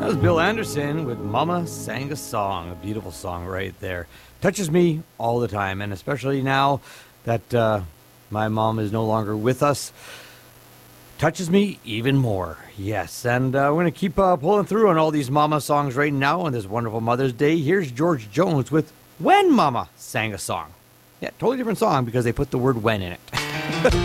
That was Bill Anderson with Mama Sang a Song. A beautiful song right there. Touches me all the time, and especially now that my mom is no longer with us. Touches me even more. Yes, and we're going to keep pulling through on all these mama songs right now on this wonderful Mother's Day. Here's George Jones with When Mama Sang a Song. Yeah, totally different song because they put the word when in it.